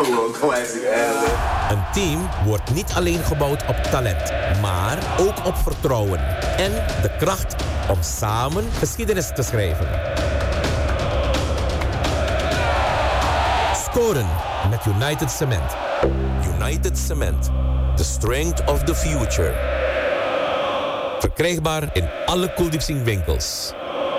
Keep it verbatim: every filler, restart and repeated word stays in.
Een team wordt niet alleen gebouwd op talent, maar ook op vertrouwen. En de kracht om samen geschiedenis te schrijven. Scoren met United Cement. United Cement. The strength of the future. Verkrijgbaar in alle Cool Diep Zing winkels.